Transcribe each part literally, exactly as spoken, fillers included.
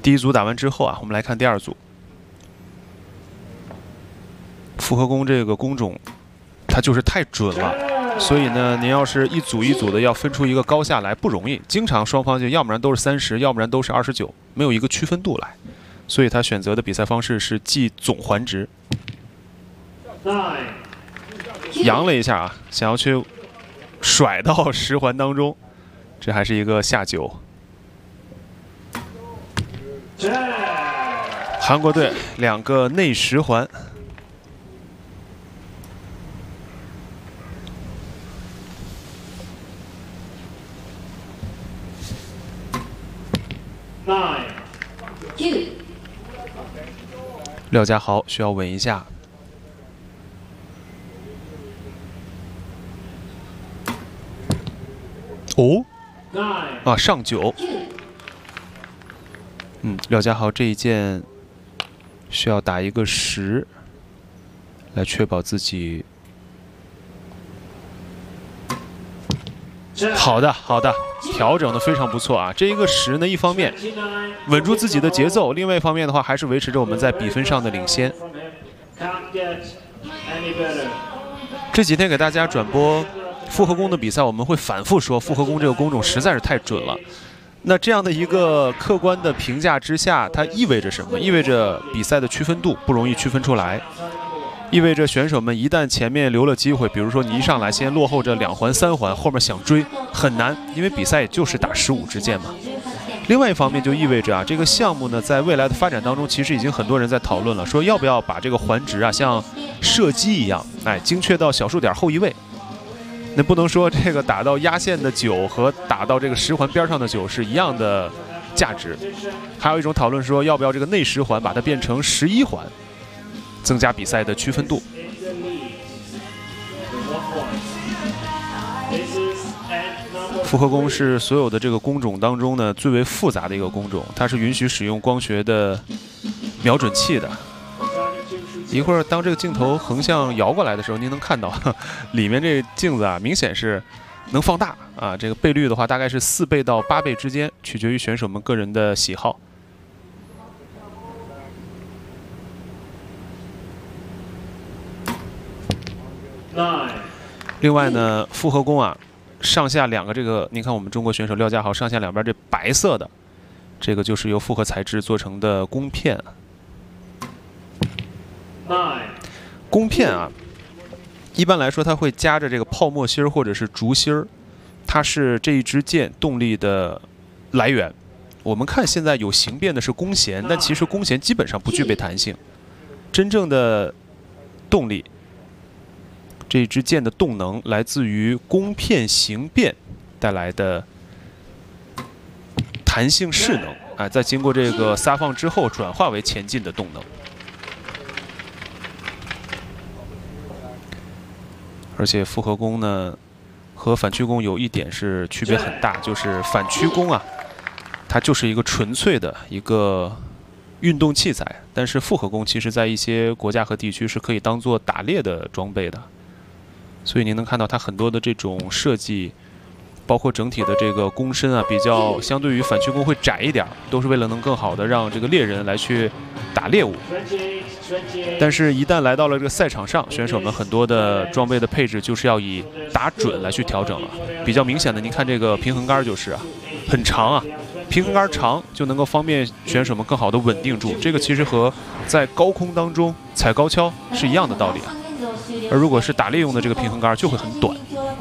第一组打完之后啊，我们来看第二组。复合弓这个弓种，它就是太准了，所以呢，您要是一组一组的要分出一个高下来不容易，经常双方就要不然都是三十，要不然都是二十九，没有一个区分度来。所以他选择的比赛方式是计总环值。扬了一下啊，想要去甩到十环当中，这还是一个下九。 韩国队两个内十环，廖家豪需要稳一下。哦，啊，上九。 嗯，廖家豪这一箭需要打一个十，来确保自己。好的，好的，调整的非常不错啊！这一个十呢，一方面稳住自己的节奏，另外一方面的话，还是维持着我们在比分上的领先。这几天给大家转播复合弓的比赛，我们会反复说，复合弓这个弓种实在是太准了。 那这样的一个客观的评价之下，它意味着什么？意味着比赛的区分度不容易区分出来，意味着选手们一旦前面留了机会，比如说你一上来先落后着两环、三环，后面想追很难，因为比赛就是打十五支箭嘛。另外一方面就意味着啊，这个项目呢，在未来的发展当中，其实已经很多人在讨论了，说要不要把这个环值啊，像射击一样，哎，精确到小数点后一位。 那不能说这个打到压线的九和打到这个十环边上的九是一样的价值，还有一种讨论说要不要这个内十环把它变成十一环，增加比赛的区分度。复合弓是所有的这个弓种当中呢最为复杂的一个弓种，它是允许使用光学的瞄准器的。 一会儿，当这个镜头横向摇过来的时候，您能看到里面这镜子啊，明显是能放大啊。这个倍率的话，大概是四倍到八倍之间，取决于选手们个人的喜好。另外呢，复合弓啊，上下两个这个，您看我们中国选手廖家豪上下两边这白色的，这个就是由复合材质做成的弓片。 弓片啊，一般来说它会夹着这个泡沫芯儿或者是竹芯儿，它是这一支箭动力的来源。我们看现在有形变的是弓弦，但其实弓弦基本上不具备弹性。真正的动力，这一支箭的动能来自于弓片形变带来的弹性势能，哎，在经过这个撒放之后转化为前进的动能。 而且复合弓呢，和反曲弓有一点是区别很大，就是反曲弓啊，它就是一个纯粹的一个运动器材，但是复合弓其实在一些国家和地区是可以当做打猎的装备的，所以您能看到它很多的这种设计，包括整体的这个弓身啊，比较相对于反曲弓会窄一点，都是为了能更好的让这个猎人来去打猎物。 但是，一旦来到了这个赛场上，选手们很多的装备的配置就是要以打准来去调整了。比较明显的，您看这个平衡杆就是啊，很长啊，平衡杆长就能够方便选手们更好的稳定住。这个其实和在高空当中踩高跷是一样的道理啊。而如果是打猎用的这个平衡杆就会很短。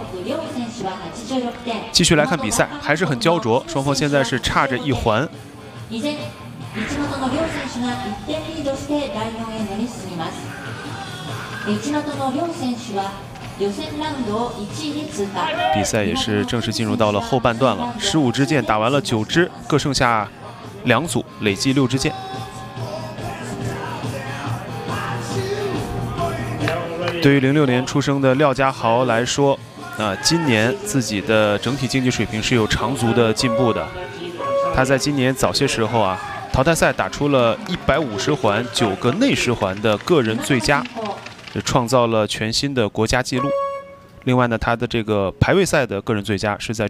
继续来看比赛，还是很焦灼，双方现在是差着一环。 道の両選手がいってんリードしてだいよんエンドに進みます。内本の両選手は予選ラウンドをいちいに通過。 比赛也是正式进入到了后半段了，十五支箭打完了九支，各剩下两组，累计六支箭。对于零六年出生的廖家豪来说，啊、呃，今年自己的整体竞技水平是有长足的进步的。他在今年早些时候啊。 淘汰赛打出了一百五十环九个内十环的个人最佳，也创造了全新的国家纪录。另外呢，他的这个排位赛的个人最佳是在。